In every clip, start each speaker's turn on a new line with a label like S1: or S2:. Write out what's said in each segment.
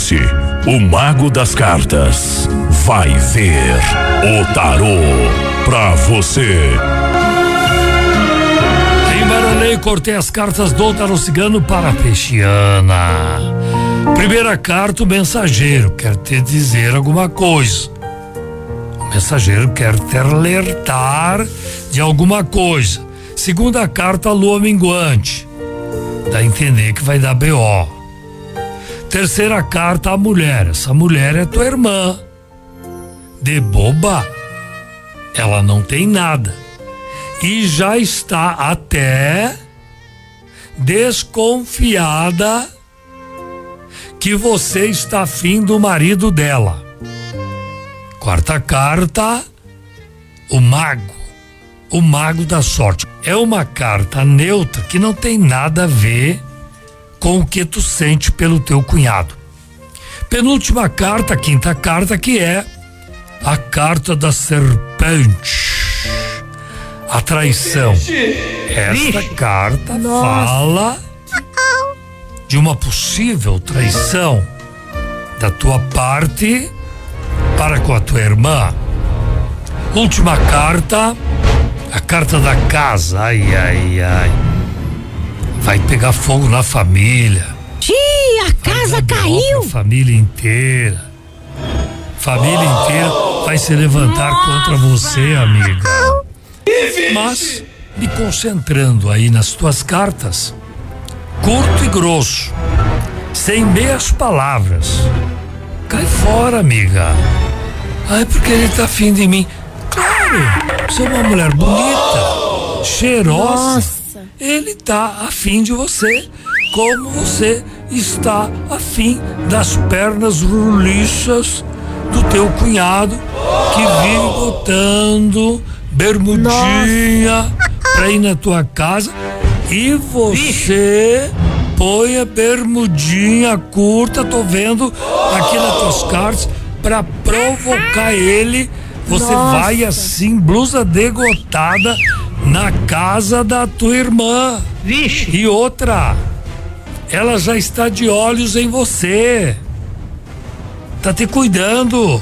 S1: Prepare-se, o Mago das Cartas vai ver o tarô pra você.
S2: Embaralhei e cortei as cartas do tarô cigano para a peixiana. Primeira carta, o mensageiro quer te dizer alguma coisa. O mensageiro quer te alertar de alguma coisa. Segunda carta, a lua minguante. Dá a entender que vai dar BO. Terceira carta, a mulher. Essa mulher é tua irmã. De boba, ela não tem nada. E já está até desconfiada que você está afim do marido dela. Quarta carta, o mago da sorte. É uma carta neutra que não tem nada a ver com o que tu sente pelo teu cunhado. Penúltima carta, quinta carta, que é a carta da serpente. A traição. Esta carta fala de uma possível traição da tua parte para com a tua irmã. Última carta, a carta da casa. Ai, ai, ai. Vai pegar fogo na família.
S3: Tia, a casa caiu.
S2: A família inteira. Família inteira vai se levantar contra você, amiga. Mas, me concentrando aí nas tuas cartas, curto e grosso, sem meias palavras. Cai fora, amiga. Ai, porque ele tá afim de mim. Claro, você é uma mulher bonita, cheirosa.
S3: Nossa.
S2: Ele tá afim de você, como você está afim das pernas roliças do teu cunhado, que vive botando bermudinha pra ir na tua casa, e você põe a bermudinha curta, tô vendo aqui nas tuas cartas, pra provocar ele. Você vai assim, blusa degotada, na casa da tua irmã.
S4: Vixe.
S2: E outra, ela já está de olhos em você, tá te cuidando,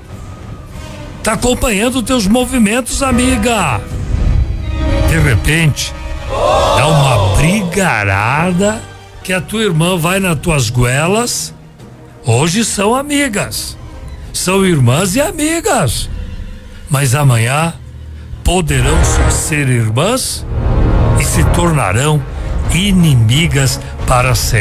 S2: tá acompanhando teus movimentos, amiga. De repente, dá uma brigarada que a tua irmã vai nas tuas goelas. Hoje são amigas, são irmãs e amigas, mas amanhã poderão só ser irmãs e se tornarão inimigas para sempre.